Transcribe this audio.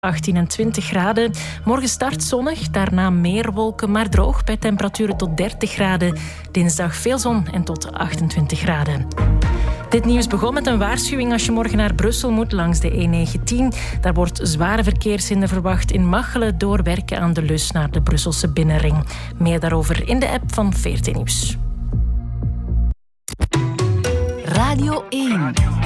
18 en 20 graden. Morgen start zonnig, daarna meer wolken, maar droog bij temperaturen tot 30 graden. Dinsdag veel zon en tot 28 graden. Dit nieuws begon met een waarschuwing als je morgen naar Brussel moet langs de E19. Daar wordt zware verkeershinder verwacht in Machelen door werken aan de lus naar de Brusselse binnenring. Meer daarover in de app van VRT Nieuws. Radio 1.